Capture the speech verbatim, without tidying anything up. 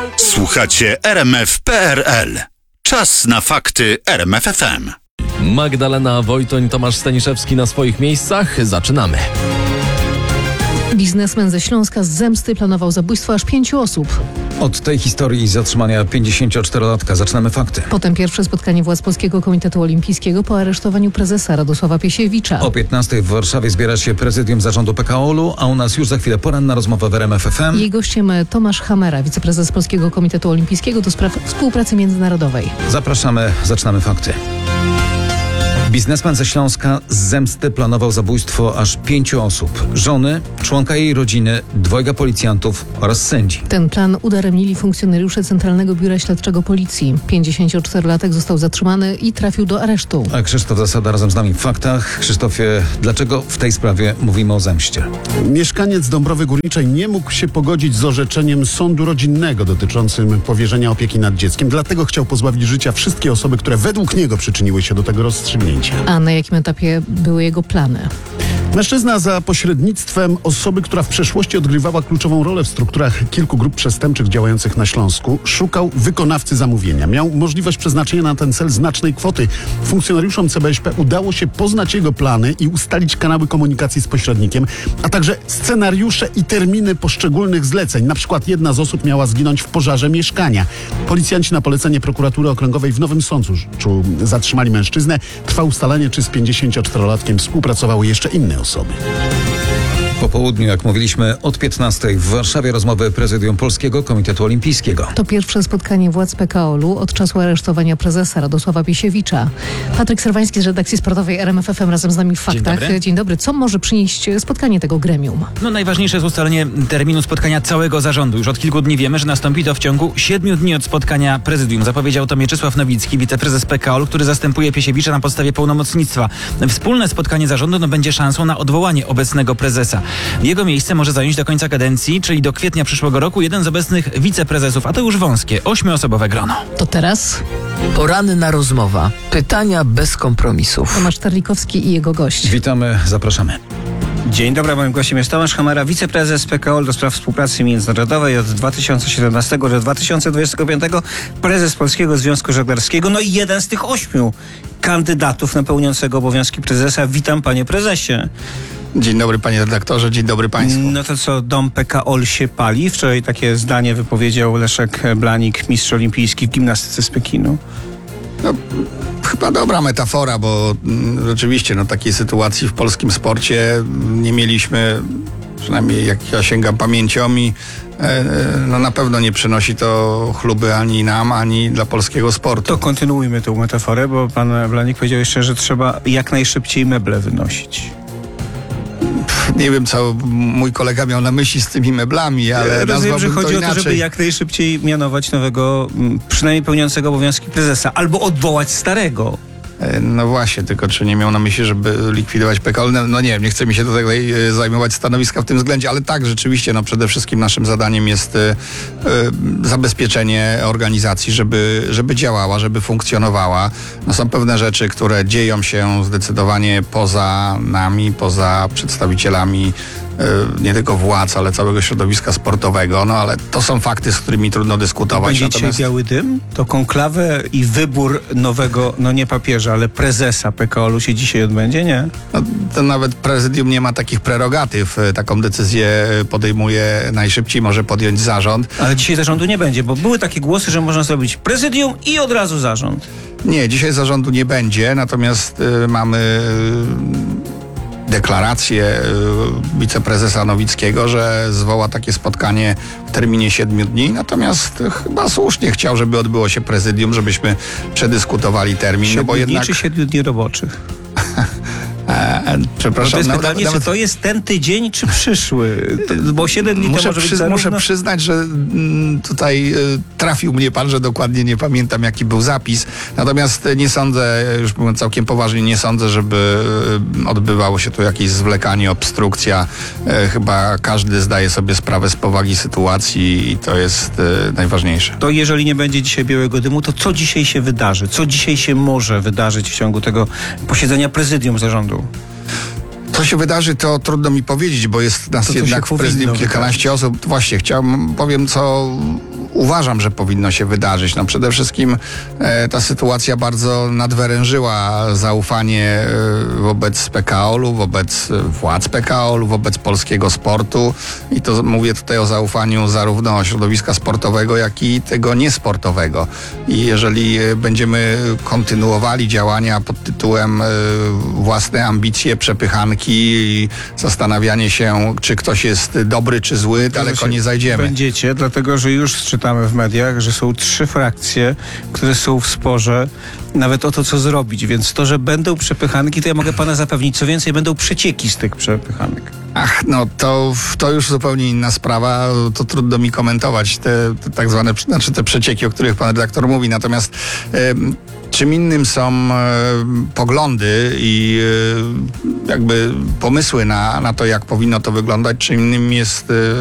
Słuchacie R M F kropka P R L. Czas na fakty R M F F M. Magdalena Wojtoń, Tomasz Staniszewski na swoich miejscach. Zaczynamy. Biznesmen ze Śląska z zemsty planował zabójstwo aż pięciu osób. Od tej historii i zatrzymania pięćdziesięcioczterolatka zaczynamy fakty. Potem pierwsze spotkanie władz Polskiego Komitetu Olimpijskiego po aresztowaniu prezesa Radosława Piesiewicza. O piętnastej w Warszawie zbiera się prezydium zarządu P K O L-u, a u nas już za chwilę poranna rozmowa w R M F F M. Jej gościem Tomasz Hamera, wiceprezes Polskiego Komitetu Olimpijskiego do spraw współpracy międzynarodowej. Zapraszamy, zaczynamy fakty. Biznesmen ze Śląska z zemsty planował zabójstwo aż pięciu osób. Żony, członka jej rodziny, dwojga policjantów oraz sędzi. Ten plan udaremnili funkcjonariusze Centralnego Biura Śledczego Policji. pięćdziesięcioczterolatek został zatrzymany i trafił do aresztu. A Krzysztof Zasada razem z nami w faktach. Krzysztofie, dlaczego w tej sprawie mówimy o zemście? Mieszkaniec Dąbrowy Górniczej nie mógł się pogodzić z orzeczeniem sądu rodzinnego dotyczącym powierzenia opieki nad dzieckiem. Dlatego chciał pozbawić życia wszystkie osoby, które według niego przyczyniły się do tego rozstrzygnięcia. A na jakim etapie były jego plany? Mężczyzna za pośrednictwem osoby, która w przeszłości odgrywała kluczową rolę w strukturach kilku grup przestępczych działających na Śląsku, szukał wykonawcy zamówienia. Miał możliwość przeznaczenia na ten cel znacznej kwoty. Funkcjonariuszom C B Ś P udało się poznać jego plany i ustalić kanały komunikacji z pośrednikiem, a także scenariusze i terminy poszczególnych zleceń. Na przykład jedna z osób miała zginąć w pożarze mieszkania. Policjanci na polecenie prokuratury okręgowej w Nowym Sączu zatrzymali mężczyznę. Trwa ustalenie, czy z pięćdziesięcioczterolatkiem współpracowały jeszcze inne osoby. Po południu, jak mówiliśmy, od piętnastej w Warszawie rozmowy prezydium Polskiego Komitetu Olimpijskiego. To pierwsze spotkanie władz P K O L-u od czasu aresztowania prezesa Radosława Piesiewicza. Patryk Serwański z redakcji sportowej R M F F M razem z nami w faktach. Dzień dobry. Dzień dobry. Co może przynieść spotkanie tego gremium? No najważniejsze jest ustalenie terminu spotkania całego zarządu. Już od kilku dni wiemy, że nastąpi to w ciągu siedmiu dni od spotkania prezydium. Zapowiedział to Mieczysław Nowicki, wiceprezes P K O L, który zastępuje Piesiewicza na podstawie pełnomocnictwa. Wspólne spotkanie zarządu no, będzie szansą na odwołanie obecnego prezesa. Jego miejsce może zająć do końca kadencji, czyli do kwietnia przyszłego roku, jeden z obecnych wiceprezesów, a to już wąskie, ośmioosobowe grono. To teraz Poranna rozmowa. Pytania bez kompromisów. Tomasz Terlikowski i jego gość. Witamy, zapraszamy. Dzień dobry, moim gościem jest Tomasz Hamera, wiceprezes P K O L do spraw współpracy międzynarodowej od dwa tysiące siedemnastego do dwa tysiące dwudziestego piątego, prezes Polskiego Związku Żeglarskiego, no i jeden z tych ośmiu kandydatów na pełniącego obowiązki prezesa. Witam, panie prezesie. Dzień dobry, panie redaktorze, dzień dobry państwu. No to co, dom P K O L się pali? Wczoraj takie zdanie wypowiedział Leszek Blanik, mistrz olimpijski w gimnastyce z Pekinu. No, chyba dobra metafora, bo mm, rzeczywiście no, takiej sytuacji w polskim sporcie nie mieliśmy, przynajmniej jak ja sięgam pamięcią i e, no, na pewno nie przynosi to chluby ani nam, ani dla polskiego sportu. To kontynuujmy tę metaforę, bo pan Blanik powiedział jeszcze, że trzeba jak najszybciej meble wynosić. Nie wiem, co mój kolega miał na myśli z tymi meblami, ale ja rozumiem, że nazwałbym chodzi to o to, inaczej. żeby jak najszybciej mianować nowego, przynajmniej pełniącego obowiązki prezesa, albo odwołać starego. No właśnie, tylko czy nie miał na myśli, żeby likwidować P K O L? No, no nie wiem, nie chce mi się tutaj zajmować stanowiska w tym względzie, ale tak, rzeczywiście, no przede wszystkim naszym zadaniem jest y, y, zabezpieczenie organizacji, żeby, żeby działała, żeby funkcjonowała. No są pewne rzeczy, które dzieją się zdecydowanie poza nami, poza przedstawicielami nie tylko władz, ale całego środowiska sportowego, no ale to są fakty, z którymi trudno dyskutować. Będzie Natomiast... dzisiaj biały dym? To konklawę i wybór nowego, no nie papieża, ale prezesa P K O L-u się dzisiaj odbędzie, nie? No, to nawet prezydium nie ma takich prerogatyw. Taką decyzję podejmuje najszybciej, może podjąć zarząd. Ale dzisiaj zarządu nie będzie, bo były takie głosy, że można zrobić prezydium i od razu zarząd. Nie, dzisiaj zarządu nie będzie, natomiast y, mamy... Y, deklarację wiceprezesa Nowickiego, że zwoła takie spotkanie w terminie siedmiu dni, natomiast chyba słusznie chciał, żeby odbyło się prezydium, żebyśmy przedyskutowali termin. Siedmiu no bo dni jednak... czy siedmiu dni roboczych? E, przepraszam. To jest no, pytanie, nawet... czy to jest ten tydzień, czy przyszły? To, bo siedem dni muszę, to może przy, być zarówno... muszę przyznać, że mm, tutaj y, trafił mnie pan, że dokładnie nie pamiętam, jaki był zapis. Natomiast nie sądzę, już mówiąc całkiem poważnie, nie sądzę, żeby y, odbywało się tu jakieś zwlekanie, obstrukcja. Y, chyba każdy zdaje sobie sprawę z powagi sytuacji i to jest y, najważniejsze. To jeżeli nie będzie dzisiaj białego dymu, to co dzisiaj się wydarzy? Co dzisiaj się może wydarzyć w ciągu tego posiedzenia prezydium zarządu? Co się wydarzy, to trudno mi powiedzieć, bo jest nas To, co jednak się w prezydium powinno kilkanaście osób. Właśnie, chciałbym, powiem, co uważam, że powinno się wydarzyć. No przede wszystkim e, ta sytuacja bardzo nadwyrężyła zaufanie e, wobec P K O L u, wobec władz P K O L u, wobec polskiego sportu i to mówię tutaj o zaufaniu zarówno środowiska sportowego, jak i tego niesportowego. I jeżeli e, będziemy kontynuowali działania pod tytułem e, własne ambicje, przepychanki i zastanawianie się, czy ktoś jest dobry, czy zły, daleko nie zajdziemy. Będziecie, dlatego że już czytamy w mediach, że są trzy frakcje, które są w sporze nawet o to, co zrobić. Więc to, że będą przepychanki, to ja mogę pana zapewnić. Co więcej, będą przecieki z tych przepychanek. Ach, no to, to już zupełnie inna sprawa. To trudno mi komentować te, te tak zwane, znaczy te przecieki, o których pan redaktor mówi. Natomiast e, czym innym są e, poglądy i e, jakby pomysły na, na to, jak powinno to wyglądać, czym innym jest e,